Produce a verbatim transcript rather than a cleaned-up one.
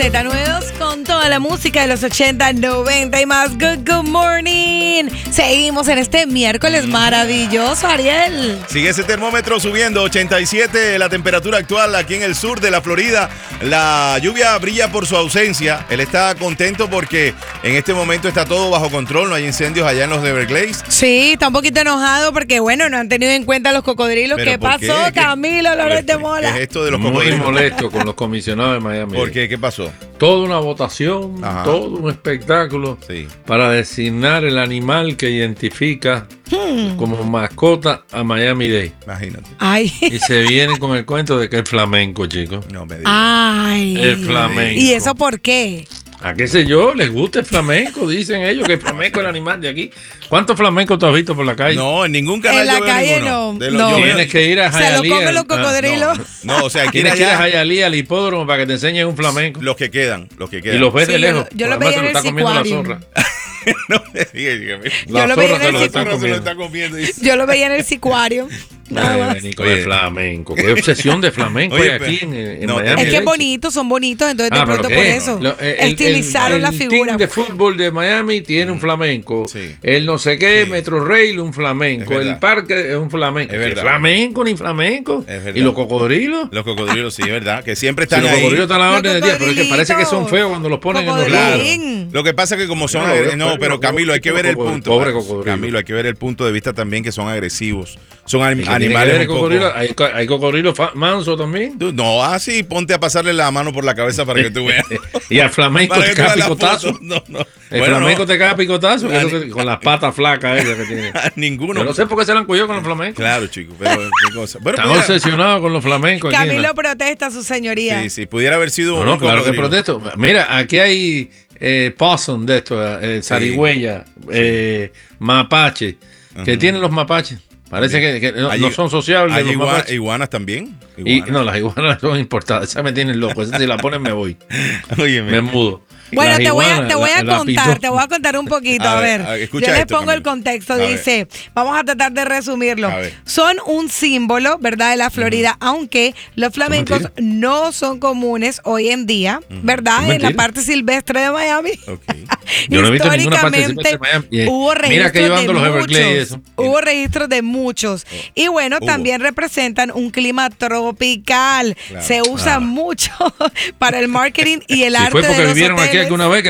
Z nueve dos con toda la música de los ochenta, noventa y más. Good, good morning. Seguimos en este miércoles maravilloso, Ariel. Sigue ese termómetro subiendo, ochenta y siete la temperatura actual aquí en el sur de la Florida. La lluvia brilla por su ausencia. Él está contento porque en este momento está todo bajo control. No hay incendios allá en los Everglades. Sí, está un poquito enojado porque, bueno, no han tenido en cuenta los cocodrilos. ¿Qué pasó, qué? Camilo López de Mola? ¿Qué es esto de los Muy cocodrilos? molesto con los comisionados de Miami. ¿Por qué? ¿Qué pasó? Toda una votación, Ajá. todo un espectáculo Sí. para designar el animal que identifica hmm. como mascota a Miami-Dade. Imagínate. Ay. Y se viene con el cuento de que es flamenco, chicos. No me digas. Ay. El flamenco. ¿Y eso por qué? ¿A qué sé yo? ¿Les gusta el flamenco? Dicen ellos que el flamenco es el animal de aquí. ¿Cuántos flamencos tú has visto por la calle? No, en ningún canal En la yo veo calle ninguno. no, De los- no. yo veo- Tienes que ir a Se lo Hialeah. comen los cocodrilos. No, no, o sea, hay que ir Tienes que ir a allá. Hialeah, al hipódromo, para que te enseñen un flamenco. Los que quedan, los que quedan. Y los ves Sí, de yo lejos. lo- yo lo Además, veía se en lo el está comiendo la Seaquarium. zorra. No me digas, Camilo. Yo La lo veía zorra en se el lo La está zorra se lo comiendo. está comiendo. dice. Yo lo veía en el sicuario. Nada Ay, más. vení con Oye. el flamenco. Qué obsesión de flamenco Oye, hay pero- aquí en, en no, Miami. Es que Dade. bonitos, son bonitos, entonces de Ah, pero pronto ¿qué? por eso Lo- eh, el- estilizaron el- la el figura. team de fútbol de Miami tiene un flamenco. Sí. El no sé qué, Sí. Metro Rail, un Es flamenco. verdad. El parque es un flamenco. Es ¿Qué verdad. flamenco ni flamenco? Es verdad. ¿Y los cocodrilos? Los cocodrilos, sí, ¿verdad? Que siempre Si están los ahí. cocodrilos están a la Los orden del día, pero es que parece que son cocodrilitos. feos cuando los ponen en los Cocodrilín. lados. Cocodrilín. Lo que pasa es que como son... No, agre- no, No, pero- pero Camilo, hay que ver el pobre punto. cocodrilo. Camilo, hay que ver el punto de vista también que son agresivos. Son anim- ¿Y qué tiene que animales ver un el poco- cocodrilo? ¿Hay, co- hay cocodrilos fa- mansos también? Tú, No, así ponte a pasarle la mano por la cabeza para que tú veas. Y al flamenco Para te que tú cae veas la picotazo. foto. No, no. El Bueno, flamenco no. te cae picotazo, que A es ni- lo que- con las patas flacas esas que tiene. Ninguno. Yo no sé por qué se la han cogido con los flamencos. Claro, chicos, pero qué cosa. Bueno, Están pudiera- obsesionados con los flamencos. aquí en Camilo la- protesta, su señoría. Sí, sí, pudiera haber sido No, no, un claro que cocodrilo. protesto. Mira, aquí hay eh, possum de esto, eh, zarigüeya, eh, mapache, que Ujú. tienen los mapaches. Parece que, que no, Hay- no son sociables ¿Hay los igua- mapaches. iguanas también? Y, Iguanas. no, las iguanas son importadas. Esas me tienen loco. Esas si la ponen me voy. Óyeme. Me mudo. Bueno, Las te voy a, iguanas, te voy a la- la contar, pitón. te voy a contar un poquito. A A ver, ver, a ver, escucha yo les esto, pongo el Camilo. contexto. A ver. Dice, vamos a tratar de resumirlo. A ver. Son un símbolo, ¿verdad?, de la Florida, aunque los flamencos mentira. no son comunes hoy en día, ¿verdad? Es En la mentira. parte silvestre de Miami. Ok. Yo no he visto ninguna parte Históricamente silvestre de Miami. Y- hubo mira registros que yo de ando los Everglades y muchos. eso. Hubo registros de muchos. Y bueno, Hubo. también representan un clima tropical. Claro. Se usa Ah. mucho para el marketing y el Si arte fue de porque los vivieron aquí hoteles. alguna vez,